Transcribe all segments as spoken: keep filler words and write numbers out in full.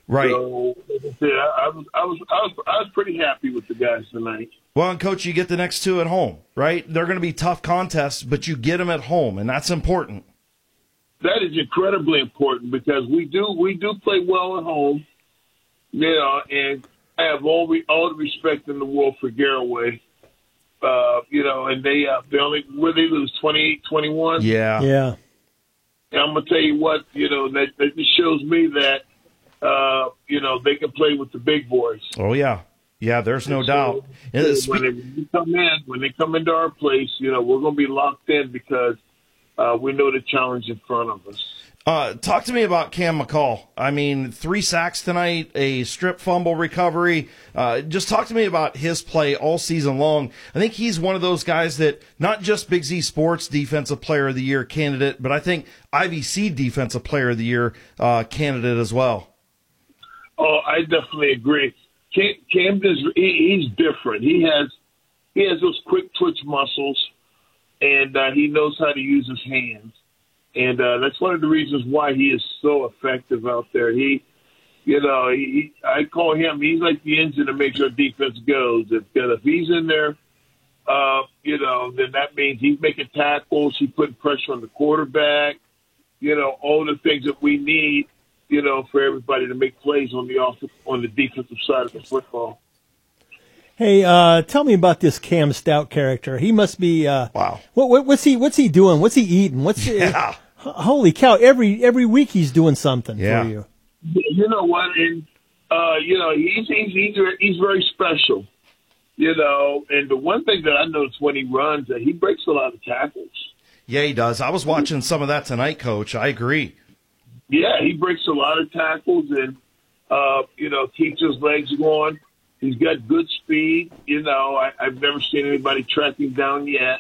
Right. So, yeah, I was, I was, I was, I was pretty happy with the guys tonight. Well, and Coach, you get the next two at home, right? They're going to be tough contests, but you get them at home, and that's important. That is incredibly important because we do, we do play well at home, you know, and I have all, all the respect in the world for Garraway. Uh, you know, and they, uh, they only, where they lose twenty-eight twenty-one. Yeah. Yeah. And I'm going to tell you what, you know, that, that just shows me that, uh, you know, they can play with the big boys. Oh, yeah. Yeah, there's no so, doubt. And when, they, when they come in, when they come into our place, you know, we're going to be locked in because uh, we know the challenge in front of us. Uh, talk to me about Cam McCall. I mean, three sacks tonight, a strip fumble recovery. Uh, just talk to me about his play all season long. I think he's one of those guys that not just Big Z Sports Defensive Player of the Year candidate, but I think I V C Defensive Player of the Year uh, candidate as well. Oh, I definitely agree. Cam, Cam is he, he's different. He has he has those quick twitch muscles, and uh, he knows how to use his hands. And uh, that's one of the reasons why he is so effective out there. He, you know, he, I call him, he's like the engine that makes our defense goes. If, if he's in there, uh, you know, then that means he's making tackles, he's putting pressure on the quarterback, you know, all the things that we need, you know, for everybody to make plays on the off- on the defensive side of the football. Hey, uh, tell me about this Cam Stout character. He must be, uh, wow. What, what, what's he, what's he doing? What's he eating? What's yeah. He, holy cow! Every every week he's doing something yeah. for you. You know what? And uh, you know he's he's he's he's very special. You know, and the one thing that I notice when he runs, that he breaks a lot of tackles. Yeah, he does. I was watching some of that tonight, Coach. I agree. Yeah, he breaks a lot of tackles and uh, you know keeps his legs going. He's got good speed. You know, I, I've never seen anybody track him down yet.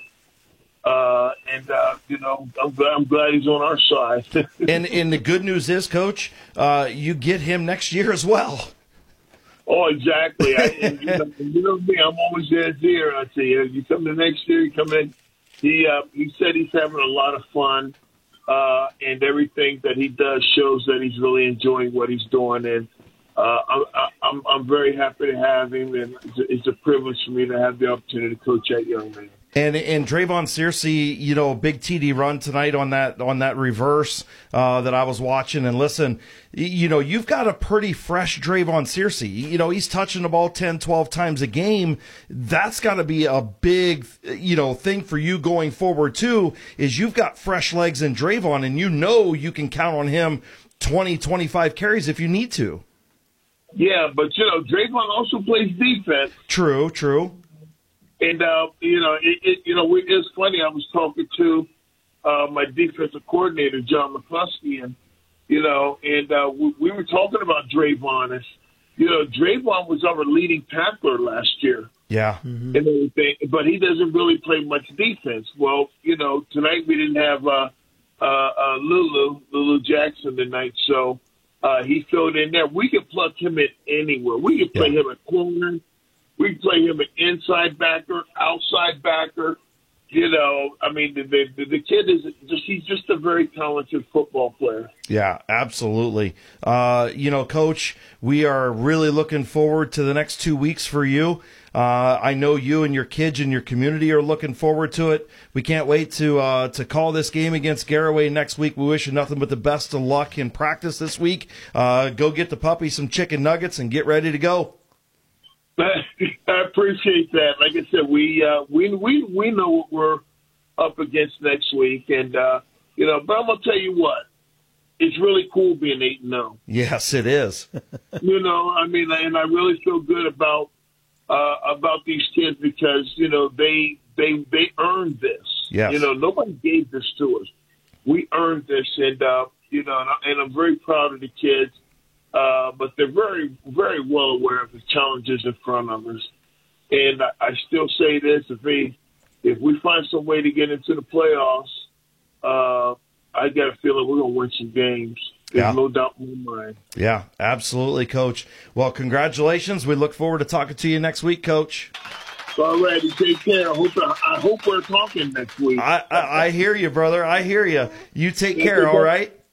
Uh, and, uh, you know, I'm glad, I'm glad he's on our side. and and the good news is, Coach, uh, you get him next year as well. Oh, exactly. I, and, you, know, you know me, I'm always there, there. I say, you come the next year, you come in. He, uh, he said he's having a lot of fun, uh, and everything that he does shows that he's really enjoying what he's doing. And uh, I, I'm, I'm very happy to have him, and it's a, it's a privilege for me to have the opportunity to coach that young man. And and Drayvon Searcy, you know, big T D run tonight on that on that reverse uh, that I was watching. And listen, you know, you've got a pretty fresh Drayvon Searcy. You know, he's touching the ball ten, twelve times a game. That's got to be a big, you know, thing for you going forward too. Is you've got fresh legs in Drayvon, and you know you can count on him twenty, twenty-five carries if you need to. Yeah, but you know, Drayvon also plays defense. True, true. And, uh, you know, it, it, you know, we, it's funny. I was talking to uh, my defensive coordinator, John McCluskey, and, you know, and uh, we, we were talking about Drayvon. And, you know, Drayvon was our leading tackler last year. Yeah. Mm-hmm. And everything, but he doesn't really play much defense. Well, you know, tonight we didn't have uh, uh, uh, Lulu, Lulu Jackson tonight, so uh, he filled in there. We could plug him in anywhere. We could play yeah. him at corner. We play him an inside backer, outside backer. You know, I mean, the, the, the kid is just, he's just a very talented football player. Yeah, absolutely. Uh, you know, Coach, we are really looking forward to the next two weeks for you. Uh, I know you and your kids and your community are looking forward to it. We can't wait to uh, to call this game against Garraway next week. We wish you nothing but the best of luck in practice this week. Uh, go get the puppy some chicken nuggets and get ready to go. I appreciate that. Like I said, we uh, we we we know what we're up against next week, and uh, you know. But I'm gonna tell you what, it's really cool being eight and zero. Yes, it is. You know, I mean, and I really feel good about uh, about these kids because you know they they they earned this. Yes. You know, nobody gave this to us. We earned this, and uh, you know, and, I, and I'm very proud of the kids. Uh, but they're very, very well aware of the challenges in front of us. And I, I still say this, if we, if we find some way to get into the playoffs, uh, I got a feeling we're going to win some games. There's yeah. no doubt in my mind. Yeah, absolutely, Coach. Well, congratulations. We look forward to talking to you next week, Coach. All right, take care. I hope, I hope we're talking next week. I, I, I hear you, brother. I hear you. You take care, all right?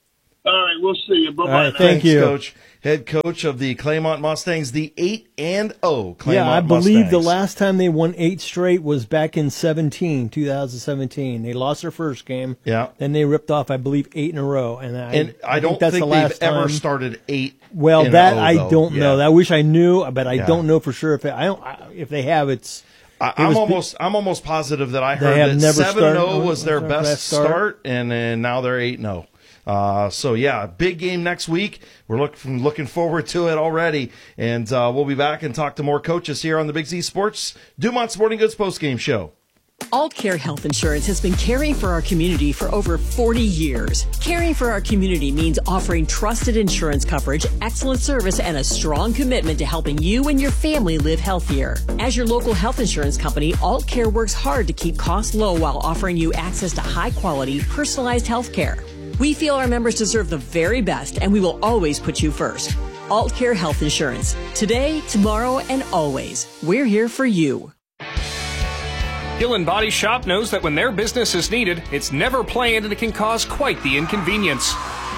All right, we'll see you. Bye-bye. All right, now. thank Thanks, you. Coach. Head coach of the Claymont Mustangs, the eight and oh Claymont Yeah, I believe the Mustangs. last time they won eight straight was back in seventeen, twenty seventeen. They lost their first game. Yeah. Then they ripped off, I believe, eight in a row. And I, And I, I don't think that's think the last they've ever time. started eight. Well, in that a row, I though. don't know. Yeah. I wish I knew, but I Yeah. don't know for sure if it, I don't. I- If they have, it's. I, it I'm was- almost I'm almost positive that I They heard have that never seven and started- oh was their was their best best start. start, and then now they're eight and oh. Uh, so yeah, big game next week. We're looking looking forward to it already, and uh, we'll be back and talk to more coaches here on the Big Z Sports Dumont Sporting Goods postgame show. AltCare Health Insurance has been caring for our community for over forty years. Caring for our community means offering trusted insurance coverage, excellent service, and a strong commitment to helping you and your family live healthier. As your local health insurance company, AltCare works hard to keep costs low while offering you access to high-quality, personalized health care. We feel our members deserve the very best, and we will always put you first. AltCare Health Insurance. Today, tomorrow, and always. We're here for you. Gillen Body Shop knows that when their business is needed, it's never planned and it can cause quite the inconvenience.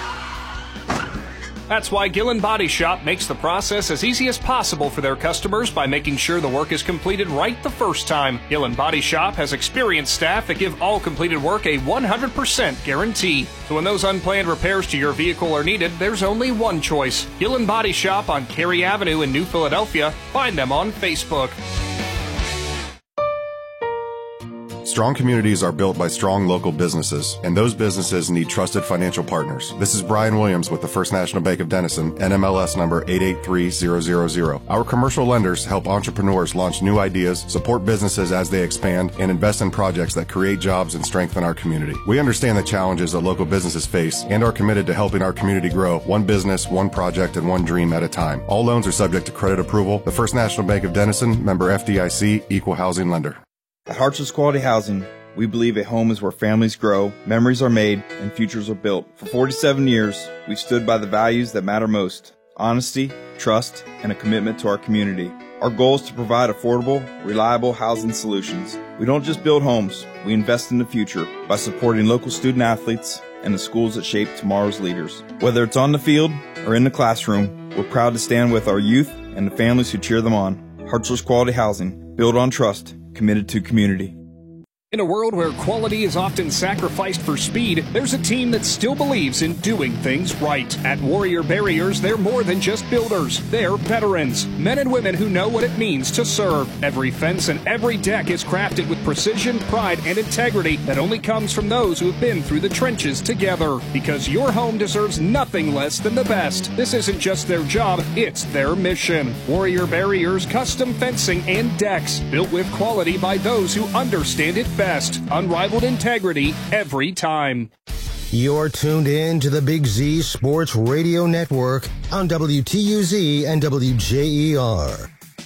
That's why Gillen Body Shop makes the process as easy as possible for their customers by making sure the work is completed right the first time. Gillen Body Shop has experienced staff that give all completed work a one hundred percent guarantee. So when those unplanned repairs to your vehicle are needed, there's only one choice. Gillen Body Shop on Cary Avenue in New Philadelphia. Find them on Facebook. Strong communities are built by strong local businesses, and those businesses need trusted financial partners. This is Brian Williams with the First National Bank of Denison, N M L S number eight eight three zero zero zero. Our commercial lenders help entrepreneurs launch new ideas, support businesses as they expand, and invest in projects that create jobs and strengthen our community. We understand the challenges that local businesses face and are committed to helping our community grow one business, one project, and one dream at a time. All loans are subject to credit approval. The First National Bank of Denison, member F D I C, equal housing lender. At Hartsville's Quality Housing, we believe a home is where families grow, memories are made, and futures are built. For forty-seven years, we've stood by the values that matter most: honesty, trust, and a commitment to our community. Our goal is to provide affordable, reliable housing solutions. We don't just build homes, we invest in the future by supporting local student athletes and the schools that shape tomorrow's leaders. Whether it's on the field or in the classroom, we're proud to stand with our youth and the families who cheer them on. Hartsville's Quality Housing, built on trust, committed to community. In a world where quality is often sacrificed for speed, there's a team that still believes in doing things right. At Warrior Barriers, they're more than just builders. They're veterans, men and women who know what it means to serve. Every fence and every deck is crafted with precision, pride, and integrity that only comes from those who have been through the trenches together. Because your home deserves nothing less than the best. This isn't just their job, it's their mission. Warrior Barriers, custom fencing and decks, built with quality by those who understand it best. Best, unrivaled integrity every time. You're tuned in to the Big Z Sports Radio Network on W T U Z and W J E R.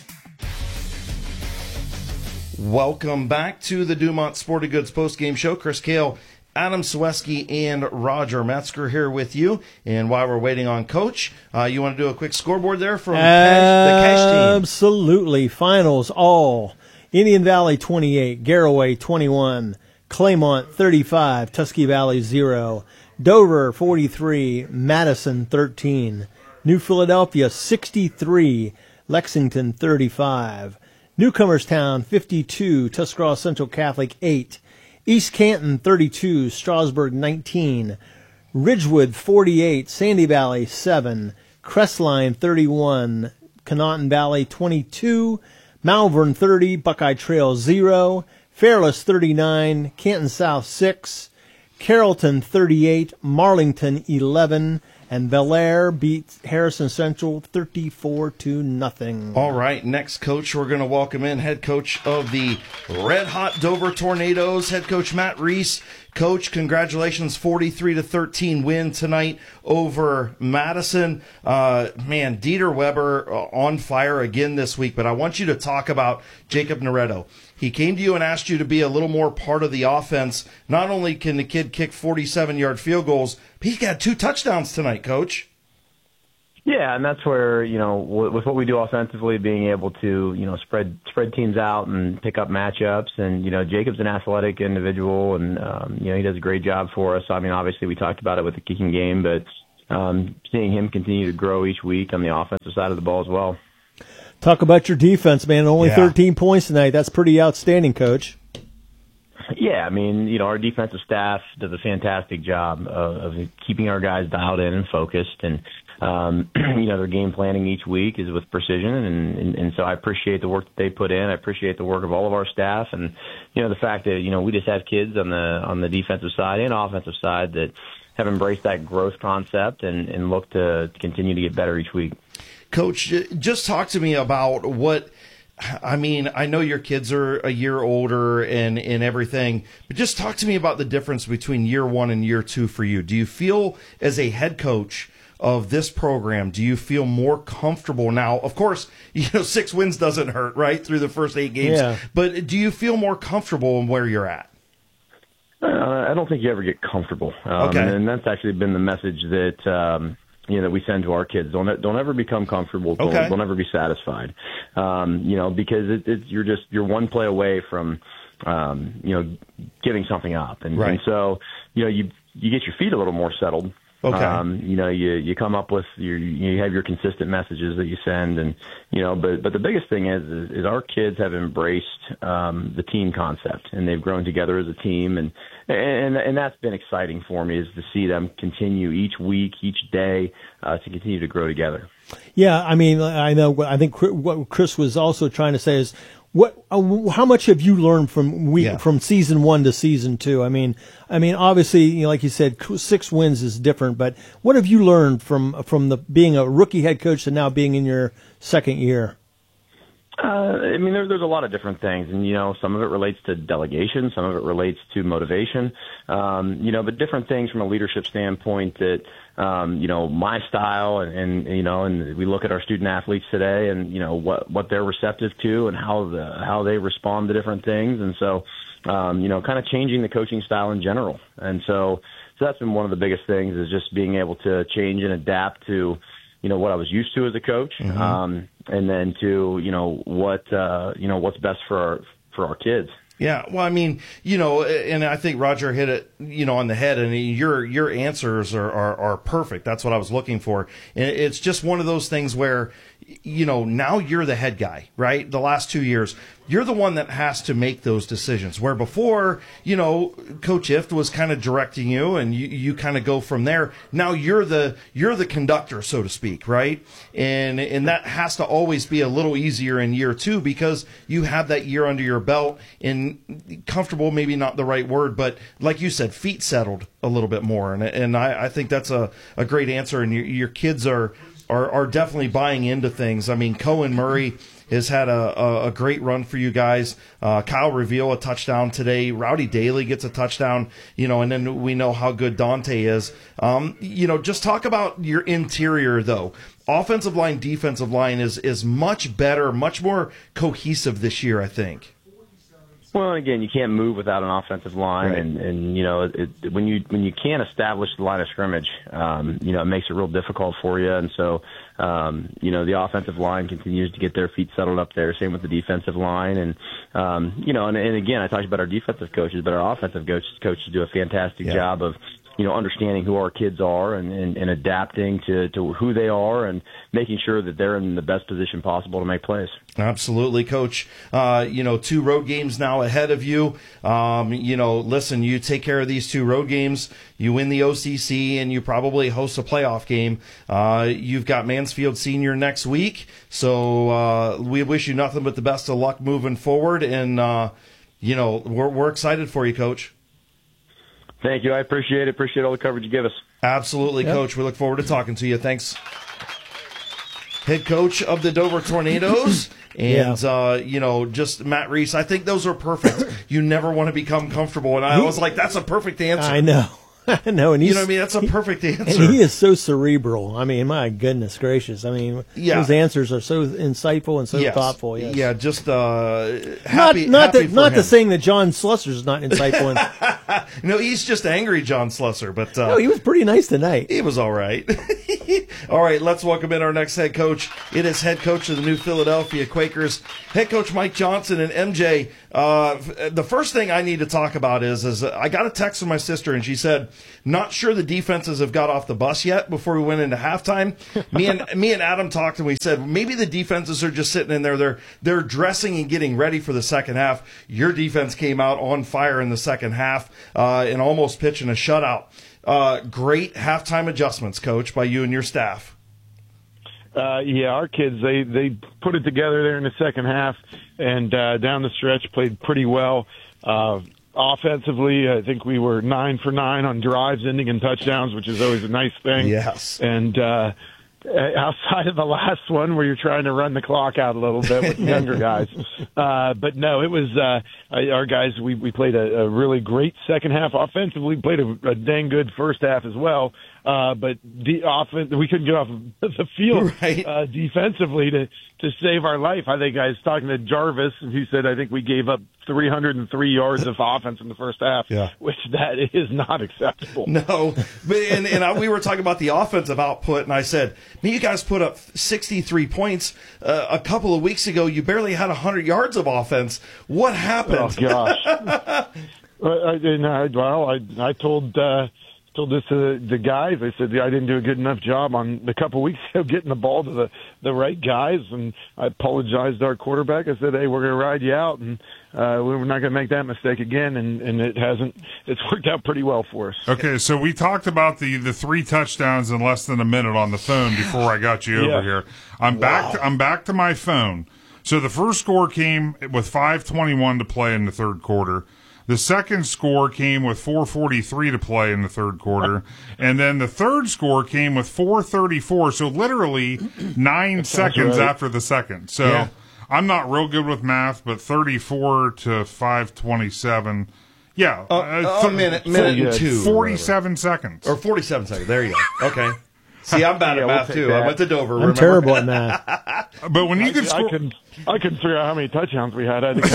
Welcome back to the Dumont Sporting Goods postgame show. Chris Kale, Adam Sweski, and Roger Metzger here with you. And while we're waiting on Coach, uh, you want to do a quick scoreboard there from Cash, the Cash team? Absolutely. Finals all. Indian Valley twenty-eight, Garraway twenty-one, Claymont thirty-five, Tusky Valley zero, Dover forty-three, Madison thirteen, New Philadelphia sixty-three, Lexington thirty-five, Newcomerstown fifty-two, Tuscarawas Central Catholic eight, East Canton thirty-two, Strasburg nineteen, Ridgewood forty-eight, Sandy Valley seven, Crestline thirty-one, Conotton Valley twenty-two, Malvern thirty, Buckeye Trail zero, Fairless thirty-nine, Canton South six, Carrollton thirty-eight, Marlington eleven, and Bel Air beats Harrison Central thirty-four to nothing. All right, next coach, we're going to welcome in head coach of the Red Hot Dover Tornadoes, head coach Matt Reese. Coach, congratulations, forty-three to thirteen win tonight over Madison. Uh, man, Dieter Weber uh, on fire again this week, but I want you to talk about Jacob Naretto. He came to you and asked you to be a little more part of the offense. Not only can the kid kick forty-seven-yard field goals, but he's got two touchdowns tonight, Coach. Yeah, and that's where, you know, with what we do offensively, being able to, you know, spread spread teams out and pick up matchups. And, you know, Jacob's an athletic individual, and, um, you know, he does a great job for us. I mean, obviously we talked about it with the kicking game, but, um, seeing him continue to grow each week on the offensive side of the ball as well. Talk about your defense, man. Only Yeah. thirteen points tonight. That's pretty outstanding, Coach. Yeah, I mean, you know, our defensive staff does a fantastic job of, of keeping our guys dialed in and focused, and um, you know, their game planning each week is with precision, and, and and so I appreciate the work that they put in. I appreciate the work of all of our staff, and you know, the fact that you know we just have kids on the on the defensive side and offensive side that have embraced that growth concept and, and look to continue to get better each week. Coach, just talk to me about what. I mean, I know your kids are a year older and, and everything, but just talk to me about the difference between year one and year two for you. Do you feel, as a head coach of this program, do you feel more comfortable now? Of course, you know, six wins doesn't hurt, right, through the first eight games. Yeah. But do you feel more comfortable in where you're at? Uh, I don't think you ever get comfortable. Um, Okay. And that's actually been the message that, um, you know, that we send to our kids. Don't don't ever become comfortable. Don't, Okay. don't ever be satisfied. Um, you know, because it, it's you're just you're one play away from, um, you know, giving something up, and, Right. and so you know you you get your feet a little more settled. Okay. Um, you know, you you come up with your you have your consistent messages that you send, and you know, but but the biggest thing is is, is our kids have embraced um, the team concept, and they've grown together as a team, and and and that's been exciting for me, is to see them continue each week, each day, uh, to continue to grow together. Yeah, I mean, I know. I think what Chris was also trying to say is, what? Uh, how much have you learned from week Yeah. from season one to season two? I mean, I mean, obviously, you know, like you said, six wins is different. But what have you learned from from the being a rookie head coach to now being in your second year? Uh, I mean, there, there's a lot of different things, and you know, some of it relates to delegation, some of it relates to motivation, um, you know, but different things from a leadership standpoint that, um, you know, my style, and, and you know, and we look at our student athletes today, and you know what what they're receptive to, and how the how they respond to different things, and so, um, you know, kind of changing the coaching style in general, and so, so that's been one of the biggest things, is just being able to change and adapt to, you know, what I was used to as a coach, Mm-hmm. um, and then to, you know, what, uh, you know, what's best for our, for our kids. Yeah, well, I mean, you know, and I think Roger hit it, you know, on the head, and your your answers are, are, are perfect. That's what I was looking for. And it's just one of those things where, you know, now you're the head guy, right? The last two years, you're the one that has to make those decisions. Where before, you know, Coach Ift was kind of directing you, and you, you kind of go from there. Now you're the you're the conductor, so to speak, right? And and that has to always be a little easier in year two, because you have that year under your belt, and comfortable, maybe not the right word, but like you said, feet settled a little bit more. And and I, I think that's a, a great answer. And your, your kids are, are are definitely buying into things. I mean, Cohen Murray has had a, a, a great run for you guys. Uh, Kyle Reveal, a touchdown today. Rowdy Daly gets a touchdown, you know, and then we know how good Dante is. Um, you know, just talk about your interior, though. Offensive line, defensive line is, is much better, much more cohesive this year, I think. Well, again, you can't move without an offensive line, Right. and, and you know, it, when you when you can't establish the line of scrimmage, um, you know, it makes it real difficult for you. And so, um, you know, the offensive line continues to get their feet settled up there. Same with the defensive line, and um, you know, and, and again, I talked about our defensive coaches, but our offensive coaches coaches do a fantastic Yeah. job of, you know, understanding who our kids are, and, and, and adapting to, to who they are, and making sure that they're in the best position possible to make plays. Absolutely, Coach. Uh, you know, two road games now ahead of you. Um, you know, listen, you take care of these two road games, you win the O C C, and you probably host a playoff game. Uh, you've got Mansfield Senior next week, so uh, we wish you nothing but the best of luck moving forward. And, uh, you know, we're, we're excited for you, Coach. Thank you. I appreciate it. Appreciate all the coverage you give us. Absolutely, Yep. Coach. We look forward to talking to you. Thanks. Head coach of the Dover Tornadoes. And, Yeah. uh, you know, just Matt Reese. I think those are perfect. You never want to become comfortable. And I was like, that's a perfect answer. I know, I know, and he's, You know what I mean? That's a perfect answer. and he is so cerebral. I mean, my goodness gracious! I mean, Yeah. his answers are so insightful and so Yes. thoughtful. Yes. Yeah, just uh, Not, happy. not happy the for not him. the saying that John Slusser's not insightful. And, No, he's just angry, John Slusser. But uh, no, he was pretty nice tonight. He was all right. All right, let's welcome in our next head coach. It is head coach of the New Philadelphia Quakers, head coach Mike Johnson. And M J, uh, the first thing I need to talk about is, is I got a text from my sister, and she said, Not sure the defenses have got off the bus yet before we went into halftime. Me and me and Adam talked, and we said maybe the defenses are just sitting in there. They're they're dressing and getting ready for the second half. Your defense came out on fire in the second half uh, and almost pitching a shutout. Uh, great halftime adjustments, Coach, by you and your staff. Uh, yeah, our kids, they, they put it together there in the second half, and uh, down the stretch played pretty well. Uh, offensively, I think we were nine for nine on drives ending in touchdowns, which is always a nice thing. Yes. And uh, outside of the last one where you're trying to run the clock out a little bit with the younger guys. Uh, but no, it was uh, our guys, we, we played a, a really great second half offensively, played a, a dang good first half as well. Uh, but the offense, we couldn't get off the field right. uh, defensively to, to save our life. I think I was talking to Jarvis, who said I think we gave up three hundred three yards of offense in the first half, yeah. which that is not acceptable. No, but, and, and I, we were talking about the offensive output, and I said, man, you guys put up sixty-three points. Uh, a couple of weeks ago, you barely had one hundred yards of offense. What happened? Oh, gosh. well, I, and I, well, I, I told uh, told this to the, the guys. I said, yeah, I didn't do a good enough job on a couple of weeks ago getting the ball to the, the right guys, and I apologized to our quarterback. I said, hey, we're going to ride you out, and uh, we're not going to make that mistake again, and, and it hasn't. It's worked out pretty well for us. Okay, so we talked about the, the three touchdowns in less than a minute on the phone before I got you yeah. over here. I'm wow. back. To, I'm back to my phone. So the first score came with five twenty-one to play in the third quarter. The second score came with four forty-three to play in the third quarter. And then the third score came with four thirty-four, so literally nine seconds right. after the second. So yeah. I'm not real good with math, but thirty-four to five twenty-seven. Yeah. Uh, uh, th- a minute, minute and two. forty-seven seconds. Or forty-seven seconds. There you go. Okay. See, I'm bad yeah, at we'll math, too. That. I went to Dover. I'm remember? terrible at math. But when you I, could score... I couldn't, I couldn't figure out how many touchdowns we had. I had to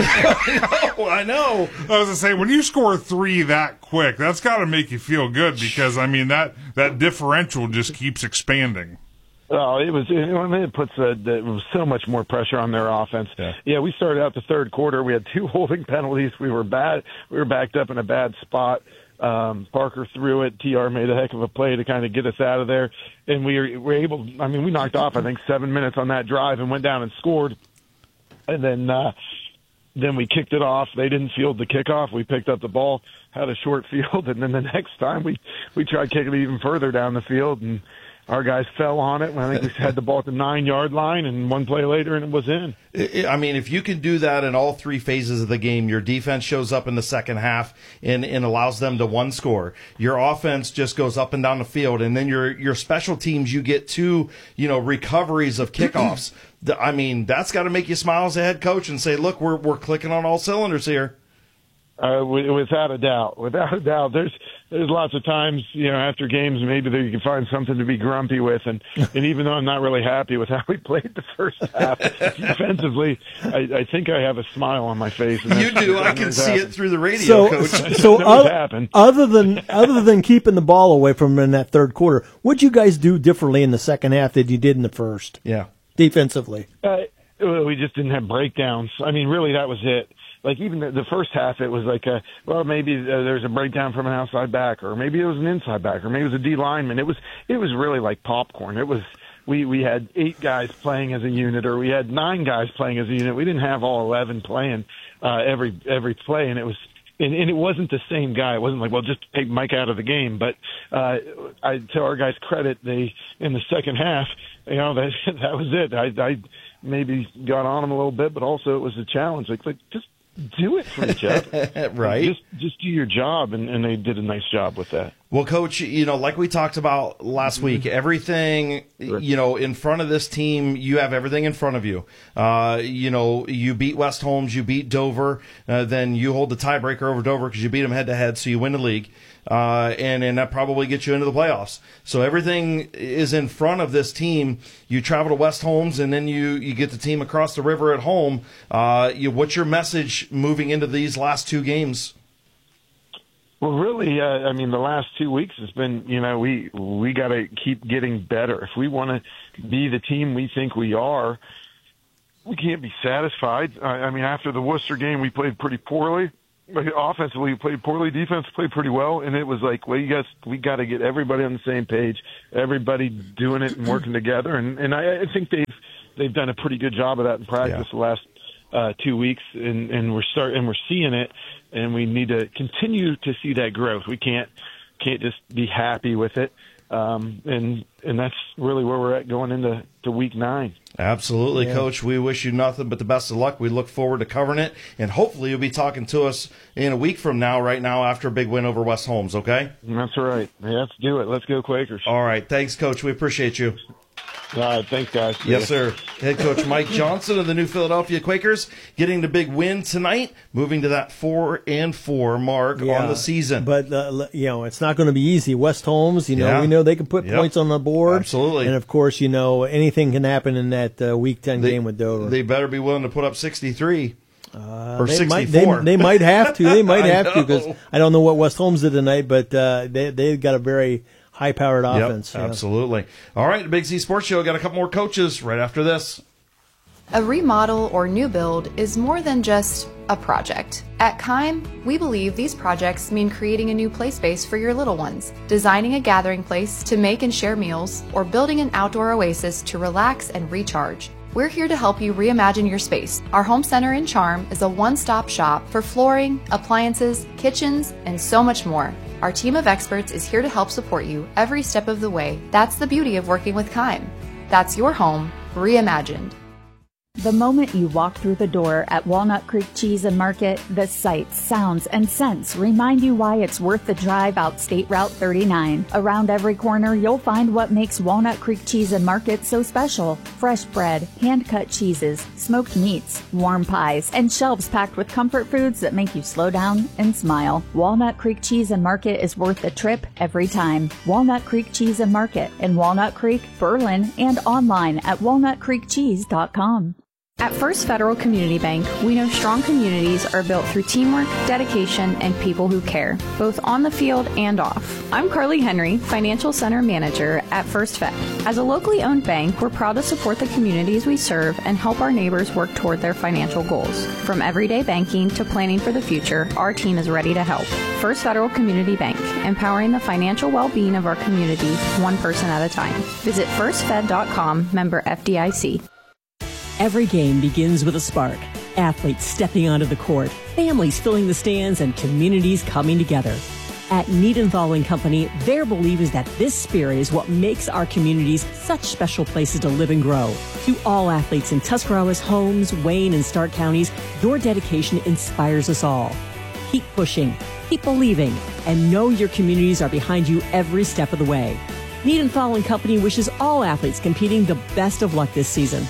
count them. I know. I was going to say, when you score three that quick, that's got to make you feel good because, I mean, that, that differential just keeps expanding. Oh, it was. It, it puts a, it was so much more pressure on their offense. Yeah. yeah, we started out the third quarter. We had two holding penalties. We were bad. We were backed up in a bad spot. Um, Parker threw it. T R made a heck of a play to kind of get us out of there, and we were, were able. I mean, we knocked off I think seven minutes on that drive and went down and scored, and then uh, then we kicked it off. They didn't field the kickoff. We picked up the ball, had a short field, and then the next time we we tried kicking it even further down the field, and our guys fell on it. I think we had the ball at the nine-yard line, and one play later, and it was in. I mean, if you can do that in all three phases of the game, your defense shows up in the second half and, and allows them to one score. Your offense just goes up and down the field, and then your your special teams, you get two, you know, recoveries of kickoffs. I mean, that's got to make you smile as a head coach and say, look, we're we're clicking on all cylinders here. Uh, without a doubt, without a doubt, there's there's lots of times, you know, after games maybe that you can find something to be grumpy with, and, and even though I'm not really happy with how we played the first half defensively, I, I think I have a smile on my face. And you do. I can see happened. it through the radio, so, Coach. So other, other than other than keeping the ball away from them in that third quarter, what'd you guys do differently in the second half than you did in the first? Yeah, defensively. Uh, we just didn't have breakdowns. I mean, really, that was it. Like, even the, the first half, it was like, a, well, maybe uh, there's a breakdown from an outside back, or maybe it was an inside back, or maybe it was a D lineman. It was, it was really like popcorn. It was, we, we had eight guys playing as a unit, or we had nine guys playing as a unit. We didn't have all eleven playing uh, every every play, and it was, and, and it wasn't the same guy. It wasn't like, well, just take Mike out of the game. But uh, I, to our guys' credit, they in the second half, you know, that that was it. I, I maybe got on them a little bit, but also it was a challenge. Like, like just. Do it for each other. Right. Just just do your job, and, and they did a nice job with that. Well, Coach, you know, like we talked about last week, everything, you know, in front of this team, you have everything in front of you. Uh, you know, you beat West Holmes, you beat Dover, uh, then you hold the tiebreaker over Dover because you beat them head-to-head, so you win the league. Uh, and, and that probably gets you into the playoffs. So everything is in front of this team. You travel to West Holmes, and then you, you get the team across the river at home. Uh, you, what's your message moving into these last two games? Well, really, uh, I mean, the last two weeks has been, you know, we we got to keep getting better. If we want to be the team we think we are, we can't be satisfied. I, I mean, after the Worcester game, we played pretty poorly. offensively we played poorly, defense played pretty well, and it was like, well, you guys, we got to get everybody on the same page, everybody doing it and working together, and and I, I think they've they've done a pretty good job of that in practice yeah. the last uh, two weeks, and and we're start and we're seeing it, and we need to continue to see that growth. We can't can't just be happy with it, um, and and that's really where we're at going into to week nine. Absolutely, yeah. Coach. We wish you nothing but the best of luck. We look forward to covering it, and hopefully you'll be talking to us in a week from now, right now, after a big win over West Holmes, okay? That's right. Yeah, let's do it. Let's go Quakers. All right. Thanks, Coach. We appreciate you. All right. Thanks, guys. See yes, ya. Sir. Head coach Mike Johnson of the New Philadelphia Quakers getting the big win tonight, moving to that four and four mark yeah, on the season. But, uh, you know, it's not going to be easy. West Holmes, you know, yeah. we know they can put yep. points on the board. Absolutely. And, of course, you know, anything can happen in that uh, Week ten they, game with Dover. They better be willing to put up sixty-three. Uh, or they sixty-four. Might, they, they might have to. They might have to, because know. I don't know what West Holmes did tonight, but uh, they, they've got a very high-powered offense. Yep, yeah. absolutely. All right, the Big Z Sports Show. Got a couple more coaches right after this. A remodel or new build is more than just a project. At Keim, we believe these projects mean creating a new play space for your little ones, designing a gathering place to make and share meals, or building an outdoor oasis to relax and recharge. We're here to help you reimagine your space. Our home center in Charm is a one-stop shop for flooring, appliances, kitchens, and so much more. Our team of experts is here to help support you every step of the way. That's the beauty of working with Keim. That's your home reimagined. The moment you walk through the door at Walnut Creek Cheese and Market, the sights, sounds, and scents remind you why it's worth the drive out State Route thirty-nine. Around every corner, you'll find what makes Walnut Creek Cheese and Market so special. Fresh bread, hand-cut cheeses, smoked meats, warm pies, and shelves packed with comfort foods that make you slow down and smile. Walnut Creek Cheese and Market is worth the trip every time. Walnut Creek Cheese and Market in Walnut Creek, Berlin, and online at walnut creek cheese dot com. At First Federal Community Bank, we know strong communities are built through teamwork, dedication, and people who care, both on the field and off. I'm Carly Henry, Financial Center Manager at First Fed. As a locally owned bank, we're proud to support the communities we serve and help our neighbors work toward their financial goals. From everyday banking to planning for the future, our team is ready to help. First Federal Community Bank, empowering the financial well-being of our community, one person at a time. Visit first fed dot com, member F D I C. Every game begins with a spark. Athletes stepping onto the court, families filling the stands, and communities coming together. At Niedenthal and Company, their belief is that this spirit is what makes our communities such special places to live and grow. To all athletes in Tuscarawas, Holmes, Wayne, and Stark counties, your dedication inspires us all. Keep pushing, keep believing, and know your communities are behind you every step of the way. Niedenthal and Company wishes all athletes competing the best of luck this season.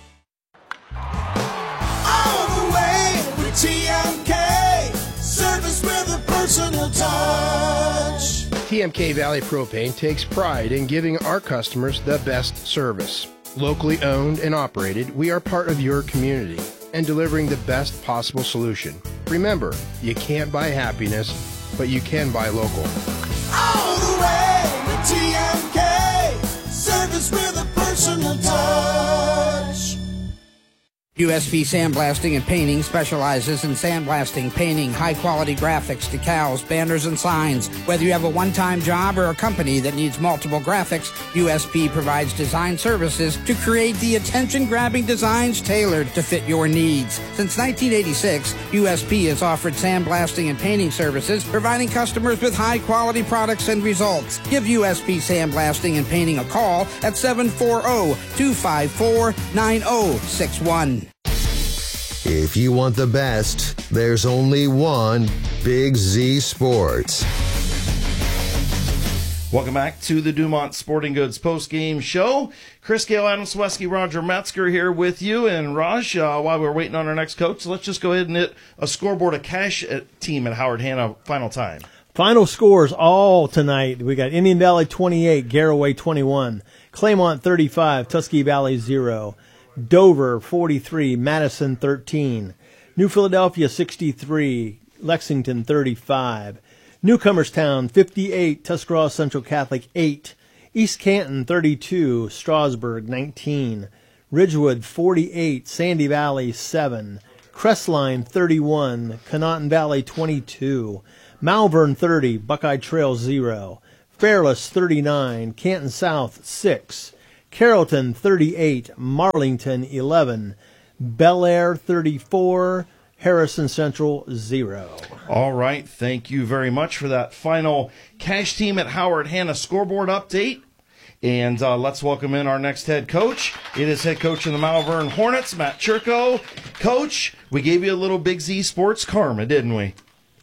T M K, service with a personal touch. T M K Valley Propane takes pride in giving our customers the best service. Locally owned and operated, we are part of your community and delivering the best possible solution. Remember, you can't buy happiness, but you can buy local. All the way with T M K, service with a personal touch. U S P Sandblasting and Painting specializes in sandblasting, painting, high-quality graphics, decals, banners, and signs. Whether you have a one-time job or a company that needs multiple graphics, U S P provides design services to create the attention-grabbing designs tailored to fit your needs. Since nineteen eighty-six, U S P has offered sandblasting and painting services, providing customers with high-quality products and results. Give U S P Sandblasting and Painting a call at seven four zero, two five four, nine zero six one. If you want the best, there's only one Big Z Sports. Welcome back to the Dumont Sporting Goods post-game show. Chris Gale, Adam Sweski, Roger Metzger here with you. And Raj, uh, while we're waiting on our next coach, let's just go ahead and hit a scoreboard of cash at team at Howard Hanna final time. Final scores all tonight. We got Indian Valley twenty-eight, Garraway twenty-one, Claymont thirty-five, Tuskegee Valley zero. Dover forty-three, Madison thirteen, New Philadelphia sixty-three, Lexington thirty-five, Newcomerstown fifty-eight, Tuscarawas Central Catholic eight, East Canton thirty-two, Strasburg nineteen, Ridgewood forty-eight, Sandy Valley seven, Crestline thirty-one, Conotton Valley twenty-two, Malvern thirty, Buckeye Trail zero, Fairless thirty-nine, Canton South six, Carrollton thirty-eight, Marlington eleven, Bel Air thirty-four, Harrison Central zero. All right, thank you very much for that final Cash Team at Howard Hanna scoreboard update. And uh, let's welcome in our next head coach. It is head coach of the Malvern Hornets, Matt Churko. Coach, we gave you a little Big Z Sports karma, didn't we?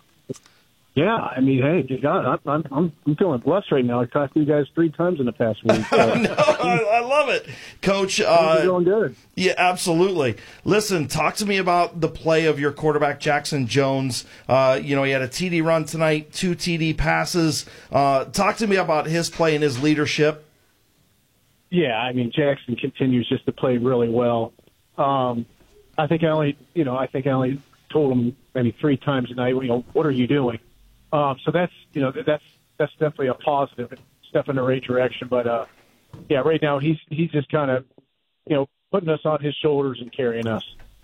Yeah, I mean, hey, you got, I'm, I'm, I'm feeling blessed right now. I talked to you guys three times in the past week. So. no, I, I love it, Coach. Uh, doing good. Yeah, absolutely. Listen, talk to me about the play of your quarterback, Jackson Jones. Uh, you know, he had a T D run tonight, two T D passes. Uh, talk to me about his play and his leadership. Yeah, I mean, Jackson continues just to play really well. Um, I think I only, you know, I think I only told him maybe three times a night, you know, what are you doing? Um, so that's, you know, that's that's definitely a positive step in the right direction. But uh, yeah, right now he's he's just kind of, you know, putting us on his shoulders and carrying us.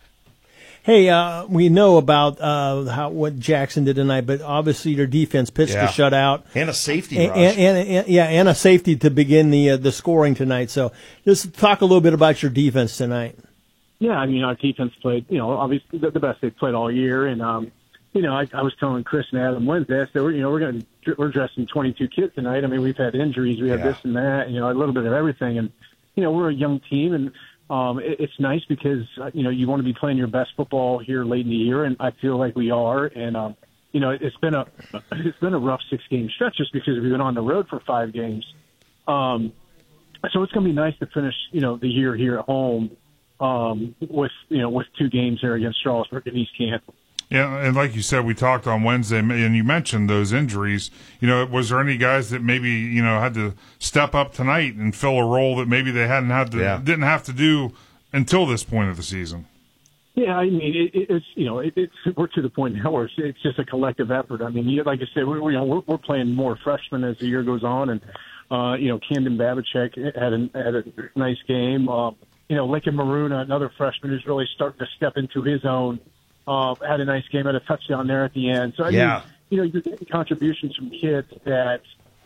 Hey, uh, we know about uh, how what Jackson did tonight, but obviously your defense pitched Yeah. a shutout And a safety and, rush. and, and, and yeah, and a safety to begin the uh, the scoring tonight. So just talk a little bit about your defense tonight. Yeah, I mean, our defense played, you know, obviously the, the best they've played all year. And, um, you know, I, I was telling Chris and Adam Wednesday, I said, we're, you know, we're going to, we're dressing twenty-two kids tonight. I mean, we've had injuries, we have Yeah. this and that, you know, a little bit of everything. And, you know, we're a young team, and um, it, it's nice because, uh, you know, you want to be playing your best football here late in the year, and I feel like we are. And, um, you know, it's been a, it's been a rough six game stretch just because we've been on the road for five games. Um, so it's going to be nice to finish, you know, the year here at home. Um, with you know with two games there against Strasburg and East Canton. Yeah, and like you said, we talked on Wednesday, and you mentioned those injuries. You know, was there any guys that maybe you know had to step up tonight and fill a role that maybe they hadn't had to Yeah. didn't have to do until this point of the season? Yeah, I mean it, it, it's you know it, it's we're to the point now where it's, it's just a collective effort. I mean, you, like I said, we're you know, we're, we're playing more freshmen as the year goes on, and uh, you know Camden Babachek had a had a nice game. Um, You know, Lincoln Maruna, another freshman who's really starting to step into his own, uh, had a nice game, had a touchdown there at the end. So, I Yeah. mean, you know, you're getting contributions from kids that,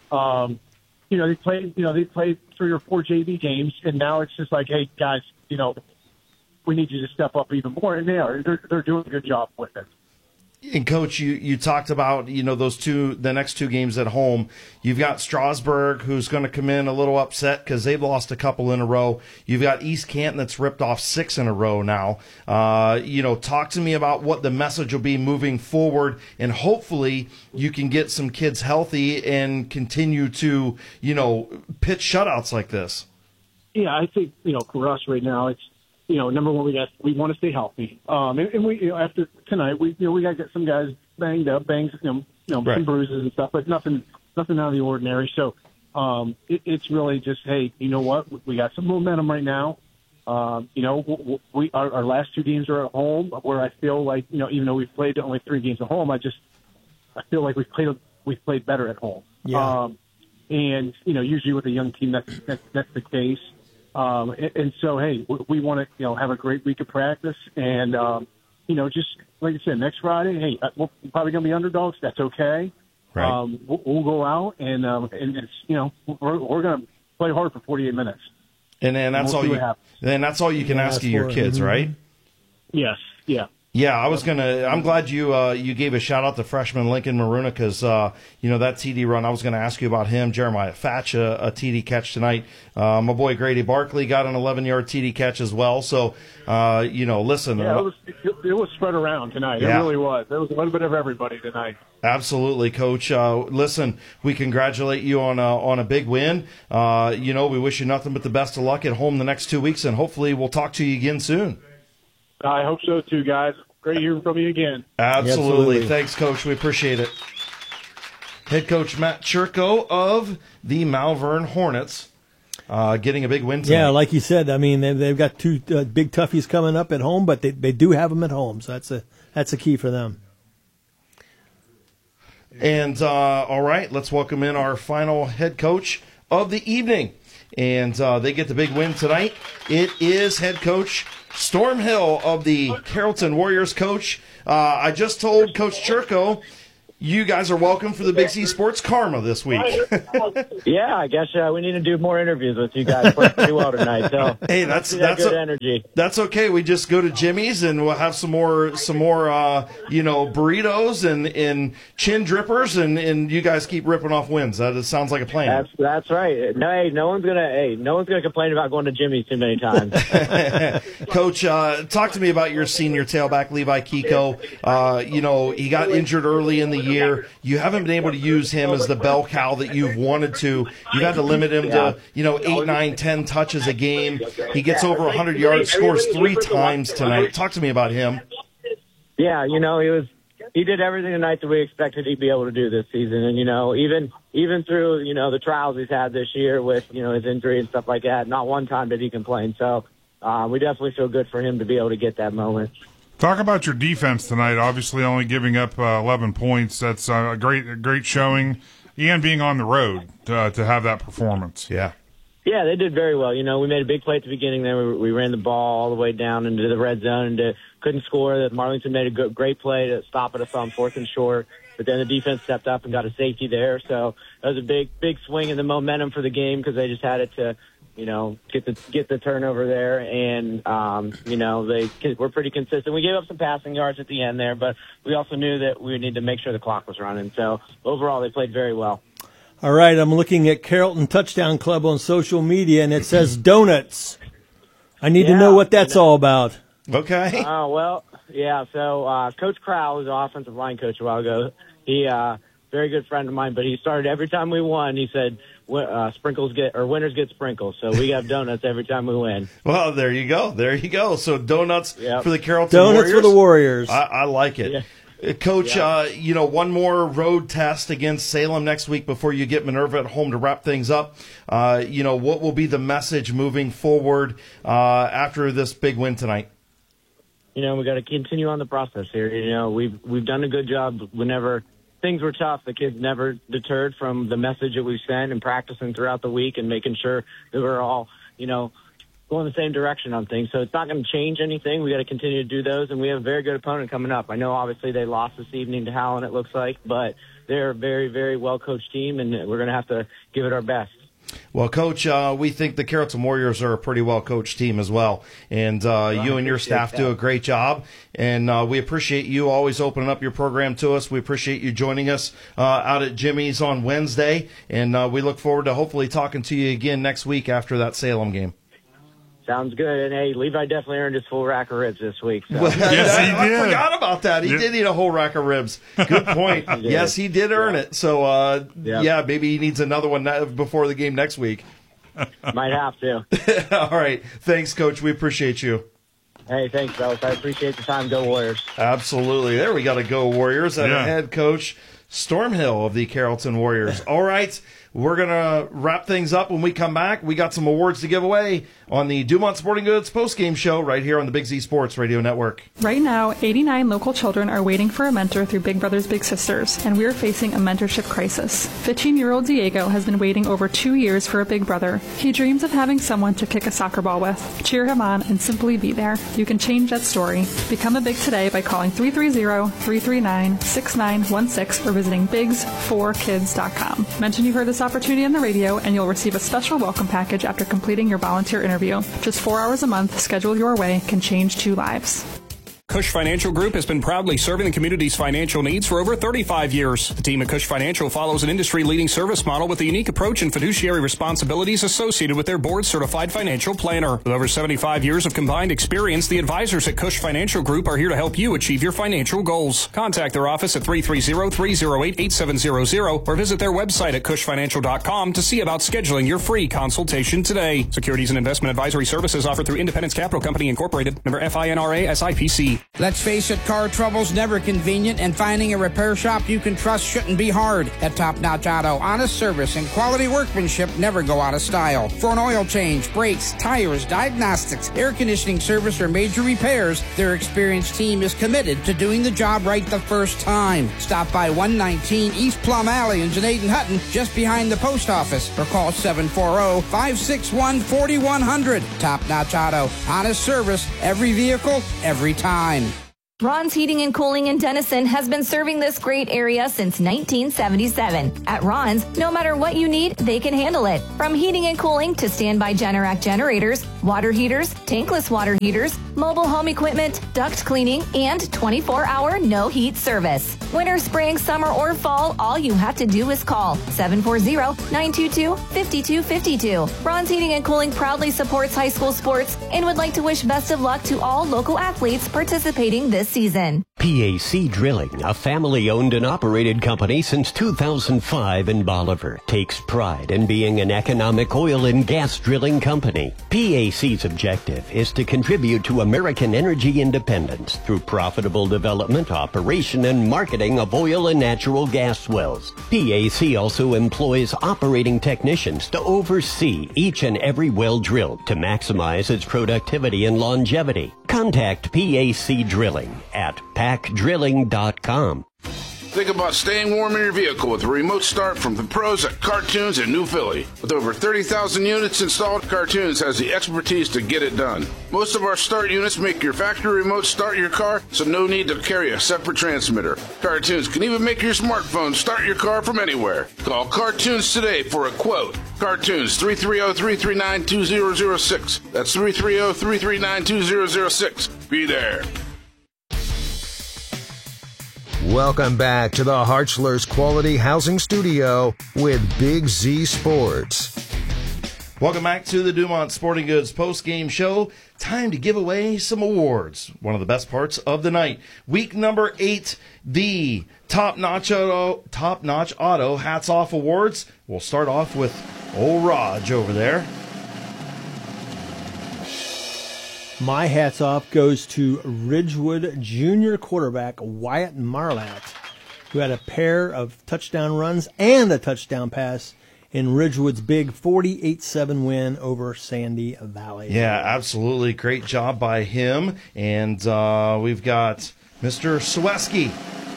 um, you know, they played, you know, they played three or four J V games, and now it's just like, hey, guys, you know, we need you to step up even more. And they are. They're, they're doing a good job with it. And Coach, you, you talked about, you know, those two, the next two games at home. You've got Strasburg, who's going to come in a little upset because they've lost a couple in a row. You've got East Canton that's ripped off six in a row now. Uh, you know, talk to me about what the message will be moving forward, and hopefully you can get some kids healthy and continue to, you know, pitch shutouts like this. Yeah, I think, you know, for us right now, it's, you know, number one, we got we want to stay healthy. Um, and, and we, you know, after tonight, we, you know, we got to get some guys banged up, bangs, you know, you know Right. some bruises and stuff, but nothing, nothing out of the ordinary. So, um, it, it's really just, hey, you know what, we got some momentum right now. Um, you know, we our, our last two games are at home, where I feel like, you know, even though we've played only three games at home, I just I feel like we've played we've played better at home. Yeah. Um, and you know, usually with a young team, that's that's, that's the case. Um, and, and so, hey, we, we want to, you know, have a great week of practice, and um, you know, just like I said, next Friday, hey, we're probably going to be underdogs. That's okay. Right. Um, we'll, we'll go out and um, and it's, you know, we're we're going to play hard for forty-eight minutes. And then that's We'll all see you. what happens. Then that's all you can Yeah, ask that's of your for it. kids, Mhm. right? Yes. Yeah. Yeah, I was gonna. I'm glad you uh, you gave a shout out to freshman Lincoln Maruna because uh, you know that T D run. I was going to ask you about him. Jeremiah Fatch, a, a T D catch tonight. Uh, my boy Grady Barkley got an eleven yard T D catch as well. So uh, you know, listen. Yeah, it was it, it was spread around tonight. Yeah. It really was. There was a little bit of everybody tonight. Absolutely, Coach. Uh, listen, we congratulate you on a, on a big win. Uh, you know, we wish you nothing but the best of luck at home the next two weeks, and hopefully we'll talk to you again soon. I hope so too, guys. Great hearing from you again. Absolutely. Absolutely. Thanks, Coach. We appreciate it. Head coach Matt Churko of the Malvern Hornets uh, getting a big win tonight. Yeah, like you said, I mean, they've, they've got two uh, big toughies coming up at home, but they, they do have them at home, so that's a that's a key for them. And, uh, all right, let's welcome in our final head coach of the evening. And uh, they get the big win tonight. It is head coach Storm Hill of the Carrollton Warriors. Coach, uh, I just told Coach Churko you guys are welcome for the Big Z Sports Karma this week. Yeah, I guess uh, we need to do more interviews with you guys. Played pretty well tonight. So hey, that's that that's good a, energy. That's okay. We just go to Jimmy's and we'll have some more some more uh, you know burritos and, and chin drippers, and, and you guys keep ripping off wins. That sounds like a plan. That's that's right. No, hey, no one's gonna hey, no one's gonna complain about going to Jimmy's too many times. Coach, uh, talk to me about your senior tailback Levi Kiko. Uh, you know, he got injured early in the year. You haven't been able to use him as the bell cow that you've wanted to. You've had to limit him to, you know, eight, nine, ten touches a game. He gets over one hundred yards, scores three times tonight. Talk to me about him. Yeah, you know, he was he did everything tonight that we expected he'd be able to do this season, and you know, even even through you know the trials he's had this year with you know his injury and stuff like that, not one time did he complain. So uh, we definitely feel good for him to be able to get that moment. Talk about your defense tonight. Obviously, only giving up uh, eleven points. That's uh, a great, a great showing, and being on the road to, uh, to have that performance. Yeah, yeah, they did very well. You know, we made a big play at the beginning. There, we, we ran the ball all the way down into the red zone and uh, couldn't score. Marlington made a good, great play to stop at us on fourth and short. But then the defense stepped up and got a safety there. So that was a big, big swing in the momentum for the game because they just had it to. You know, get the get the turnover there, and um, you know they were pretty consistent. We gave up some passing yards at the end there, but we also knew that we needed to make sure the clock was running. So overall, they played very well. All right, I'm looking at Carrollton Touchdown Club on social media, and it says donuts. I need yeah, to know what that's all about. Okay. Oh uh, well, yeah. So uh, Coach Crowell, who's the offensive line coach a while ago, he uh, very good friend of mine. But he started every time we won. He said. Uh, sprinkles get or winners get sprinkles, so we have donuts every time we win. Well, there you go, there you go. So donuts yep. for the Carrollton donuts Warriors. for the Warriors. I, I like it, yeah. Coach. Yeah. Uh, you know, one more road test against Salem next week before you get Minerva at home to wrap things up. Uh, you know, what will be the message moving forward uh, after this big win tonight? You know, we got to continue on the process here. You know, we've we've done a good job whenever. Things were tough. The kids never deterred from the message that we sent and practicing throughout the week and making sure that we're all, you know, going the same direction on things. So it's not going to change anything. We got to continue to do those, and we have a very good opponent coming up. I know obviously they lost this evening to Howland, it looks like, but they're a very, very well-coached team, and we're going to have to give it our best. Well, Coach, uh, we think the Carrollton Warriors are a pretty well-coached team as well, and uh, well, you and your staff that. do a great job, and uh, we appreciate you always opening up your program to us. We appreciate you joining us uh, out at Jimmy's on Wednesday, and uh, we look forward to hopefully talking to you again next week after that Salem game. Sounds good. And, hey, Levi definitely earned his full rack of ribs this week. So. Well, yes, he I, did. I forgot about that. He yep. did eat a whole rack of ribs. Good point. he yes, he did earn yeah. it. So, uh, yep. yeah, maybe he needs another one before the game next week. Might have to. All right. Thanks, Coach. We appreciate you. Hey, thanks, fellas. I appreciate the time. Go Warriors. Absolutely. There we got to go Warriors. And yeah. head coach Storm Hill of the Carrollton Warriors. All right. We're going to wrap things up when we come back. We got some awards to give away on the Dumont Sporting Goods postgame show right here on the Big Z Sports Radio Network. Right now, eighty-nine local children are waiting for a mentor through Big Brothers Big Sisters, and we're facing a mentorship crisis. fifteen-year-old Diego has been waiting over two years for a big brother. He dreams of having someone to kick a soccer ball with, cheer him on, and simply be there. You can change that story. Become a Big today by calling three three zero, three three nine, six nine one six or visiting bigs for kids dot com. Mention you heard this opportunity on the radio, and you'll receive a special welcome package after completing your volunteer interview. Just four hours a month, scheduled your way, can change two lives. Cush Financial Group has been proudly serving the community's financial needs for over thirty-five years. The team at Cush Financial follows an industry-leading service model with a unique approach and fiduciary responsibilities associated with their board-certified financial planner. With over seventy-five years of combined experience, the advisors at Cush Financial Group are here to help you achieve your financial goals. Contact their office at three three zero, three zero eight, eight seven zero zero or visit their website at cush financial dot com to see about scheduling your free consultation today. Securities and investment advisory services offered through Independence Capital Company Incorporated, member F I N R A S I P C. Valley. Let's face it, car trouble's never convenient, and finding a repair shop you can trust shouldn't be hard. At Top Notch Auto, honest service and quality workmanship never go out of style. For an oil change, brakes, tires, diagnostics, air conditioning service, or major repairs, their experienced team is committed to doing the job right the first time. Stop by one nineteen East Plum Alley in Janaden Hutton, just behind the post office, or call seven four zero, five six one, four one zero zero. Top Notch Auto, honest service, every vehicle, every time. Ron's Heating and Cooling in Denison has been serving this great area since nineteen seventy-seven. At Ron's, no matter what you need, they can handle it. From heating and cooling to standby Generac generators, water heaters, tankless water heaters, mobile home equipment, duct cleaning, and twenty-four hour no heat service. Winter, spring, summer, or fall, all you have to do is call seven four zero, nine two two, five two five two. Ron's Heating and Cooling proudly supports high school sports and would like to wish best of luck to all local athletes participating this season. P A C Drilling, a family-owned and operated company since two thousand five in Bolivar, takes pride in being an economic oil and gas drilling company. P A C's objective is to contribute to American energy independence through profitable development, operation, and marketing of oil and natural gas wells. P A C also employs operating technicians to oversee each and every well drilled to maximize its productivity and longevity. Contact P A C Drilling at pack drilling dot com. Think about staying warm in your vehicle with a remote start from the pros at Cartoons in New Philly. With over thirty thousand units installed, Cartoons has the expertise to get it done. Most of our start units make your factory remote start your car, so no need to carry a separate transmitter. Cartoons can even make your smartphone start your car from anywhere. Call Cartoons today for a quote. Cartoons, three three zero, three three nine, two zero zero six. That's three three zero, three three nine, two zero zero six. Be there. Welcome back to the Hartzler's Quality Housing Studio with Big Z Sports. Welcome back to the Dumont Sporting Goods post-game show. Time to give away some awards. One of the best parts of the night. Week number eight, the Top Notch Auto, Top Notch Auto Hats Off Awards. We'll start off with old Raj over there. My hats off goes to Ridgewood junior quarterback Wyatt Marlatt, who had a pair of touchdown runs and a touchdown pass in Ridgewood's big forty-eight seven win over Sandy Valley. Yeah, absolutely. Great job by him. And uh, we've got Mister Sweski.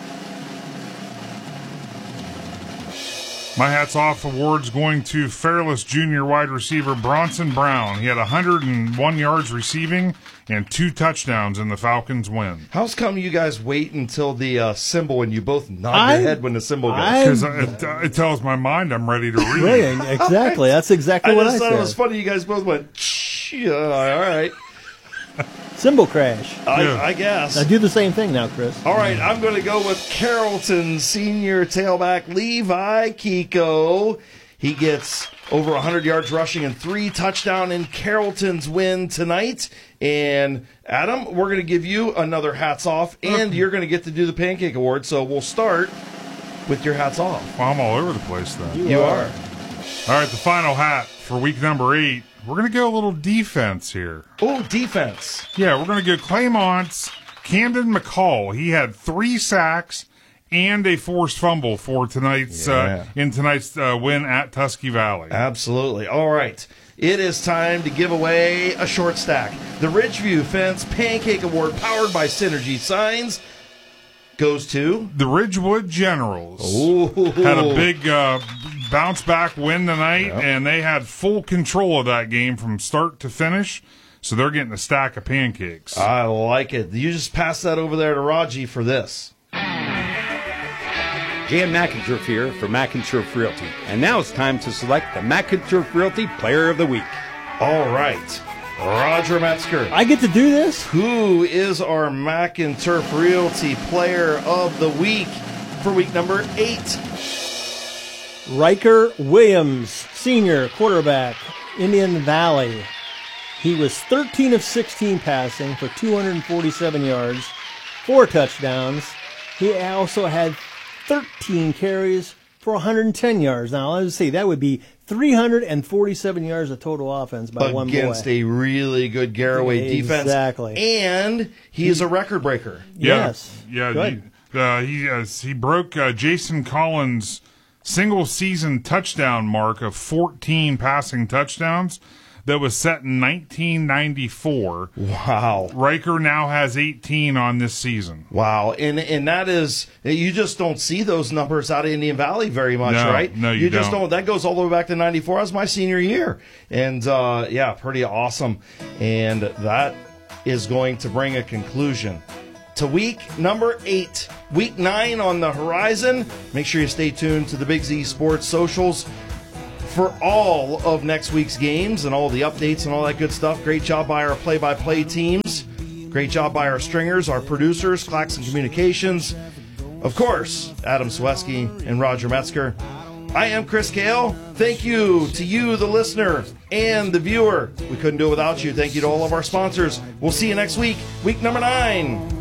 My hat's off awards going to Fairless junior wide receiver Bronson Brown. He had one hundred one yards receiving and two touchdowns in the Falcons' win. How's come you guys wait until the uh, symbol and you both nod I, your head when the symbol goes? Because it, uh, it tells my mind I'm ready to read. Right, exactly. That's exactly I what just I thought said. it was funny. You guys both went, yeah, all right. Symbol crash. I, yeah. I guess. I do the same thing now, Chris. All right, I'm going to go with Carrollton senior tailback Levi Kiko. He gets over one hundred yards rushing and three touchdowns in Carrollton's win tonight. And Adam, we're going to give you another hats off, and okay. you're going to get to do the Pancake Award. So we'll start with your hats off. Well, I'm all over the place then. You, you are. are. All right, the final hat for week number eight. We're going to go a little defense here. Oh, defense. Yeah, we're going to go Claymont's Camden McCall. He had three sacks and a forced fumble for tonight's yeah. uh, in tonight's uh, win at Tusky Valley. Absolutely. All right. It is time to give away a short stack. The Ridgeview Fence Pancake Award, powered by Synergy Signs, goes to the Ridgewood Generals. Ooh. Had a big uh, bounce back win tonight, yep. and they had full control of that game from start to finish. So they're getting a stack of pancakes. I like it. You just pass that over there to Raji for this. Jan McInturf here for McInturf Realty. And now it's time to select the McInturf Realty Player of the Week. All right. Roger Metzger. I get to do this? Who is our McInturf Realty Player of the Week for week number eight? Riker Williams, senior quarterback, Indian Valley. He was thirteen of sixteen passing for two hundred forty-seven yards, four touchdowns. He also had thirteen carries for one hundred ten yards. Now, let's see, that would be three hundred forty-seven yards of total offense by one boy. Against a really good Garaway defense. Exactly. And he is a record breaker. Yeah, Yes. Yeah. Good. He, uh, he, uh, he broke uh, Jason Collins' single season touchdown mark of fourteen passing touchdowns that was set in nineteen ninety-four. Wow. Riker now has eighteen on this season. Wow. And and that is, you just don't see those numbers out of Indian Valley very much, No, right? no, you just don't. don't. That goes all the way back to ninety-four. That was my senior year. And, uh, yeah, pretty awesome. And that is going to bring a conclusion to week number eight. Week nine on the horizon. Make sure you stay tuned to the Big Z Sports socials for all of next week's games and all the updates and all that good stuff. Great job by our play-by-play teams. Great job by our stringers, our producers, Claxon Communications. Of course, Adam Sweski and Roger Metzger. I am Chris Kale. Thank you to you, the listener, and the viewer. We couldn't do it without you. Thank you to all of our sponsors. We'll see you next week, week number nine.